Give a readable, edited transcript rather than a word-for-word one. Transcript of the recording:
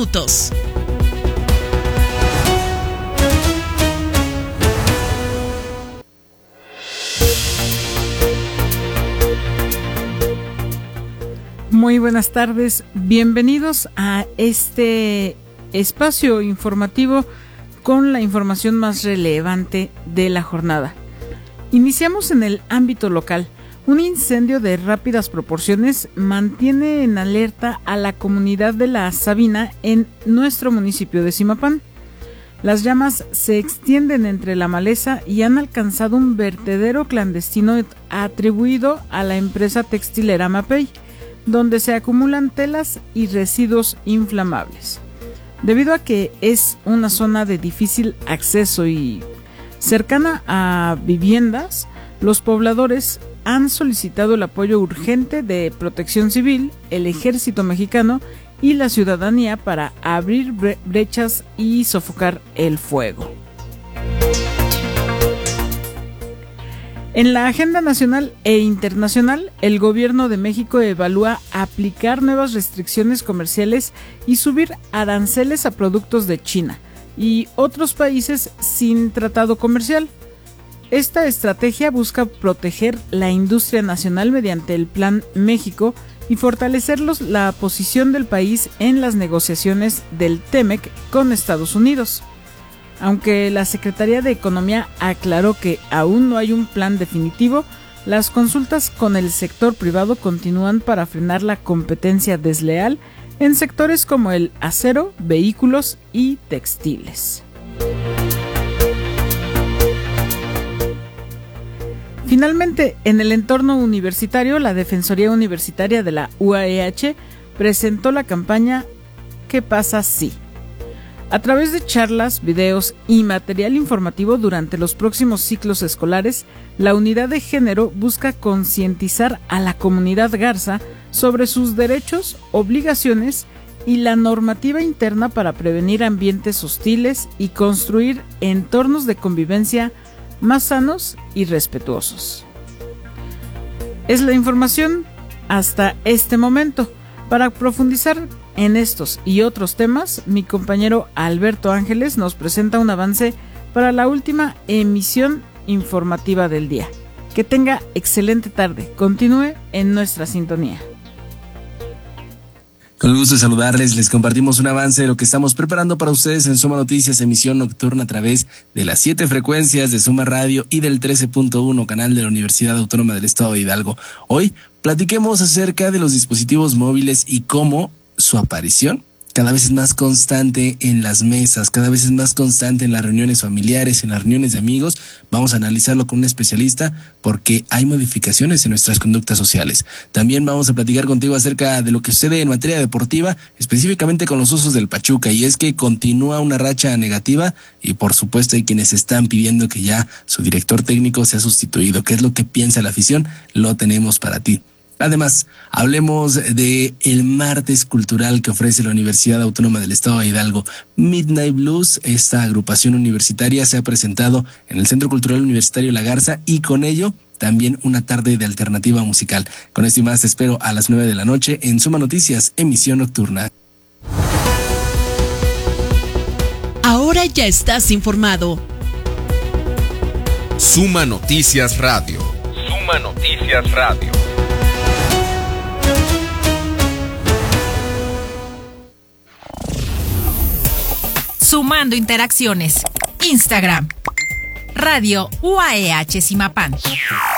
minutos. Muy buenas tardes, bienvenidos a este espacio informativo con la información más relevante de la jornada. Iniciamos en el ámbito local. Un incendio de rápidas proporciones mantiene en alerta a la comunidad de La Sabina en nuestro municipio de Zimapán. Las llamas se extienden entre la maleza y han alcanzado un vertedero clandestino atribuido a la empresa textilera Mapei, donde se acumulan telas y residuos inflamables. Debido a que es una zona de difícil acceso y cercana a viviendas, los pobladores han solicitado el apoyo urgente de Protección Civil, el Ejército Mexicano y la ciudadanía para abrir brechas y sofocar el fuego. En la agenda nacional e internacional, el gobierno de México evalúa aplicar nuevas restricciones comerciales y subir aranceles a productos de China y otros países sin tratado comercial. Esta estrategia busca proteger la industria nacional mediante el Plan México y fortalecer la posición del país en las negociaciones del TEMEC con Estados Unidos. Aunque la Secretaría de Economía aclaró que aún no hay un plan definitivo, las consultas con el sector privado continúan para frenar la competencia desleal en sectores como el acero, vehículos y textiles. Finalmente, en el entorno universitario, la Defensoría Universitaria de la UAEH presentó la campaña ¿Qué pasa si? A través de charlas, videos y material informativo durante los próximos ciclos escolares, la unidad de género busca concientizar a la comunidad garza sobre sus derechos, obligaciones y la normativa interna para prevenir ambientes hostiles y construir entornos de convivencia más sanos y respetuosos. Es la información hasta este momento. Para profundizar en estos y otros temas, mi compañero Alberto Ángeles nos presenta un avance para la última emisión informativa del día. Que tenga excelente tarde. Continúe en nuestra sintonía. Con el gusto de saludarles, les compartimos un avance de lo que estamos preparando para ustedes en Suma Noticias, emisión nocturna a través de las 7 frecuencias de Suma Radio y del 13.1 canal de la Universidad Autónoma del Estado de Hidalgo. Hoy platiquemos acerca de los dispositivos móviles y cómo su aparición cada vez es más constante en las mesas, cada vez es más constante en las reuniones familiares, en las reuniones de amigos. Vamos a analizarlo con un especialista porque hay modificaciones en nuestras conductas sociales. También vamos a platicar contigo acerca de lo que sucede en materia deportiva, específicamente con los Osos del Pachuca, y es que continúa una racha negativa y por supuesto hay quienes están pidiendo que ya su director técnico sea sustituido. ¿Qué es lo que piensa la afición? Lo tenemos para ti. Además, hablemos de el martes cultural que ofrece la Universidad Autónoma del Estado de Hidalgo. Midnight Blues, esta agrupación universitaria, se ha presentado en el Centro Cultural Universitario La Garza y con ello también una tarde de alternativa musical. Con esto y más te espero a las 9 de la noche en Suma Noticias, emisión nocturna. Ahora ya estás informado. Suma Noticias Radio. Suma Noticias Radio. Sumando interacciones. Instagram. Radio UAEH Zimapán.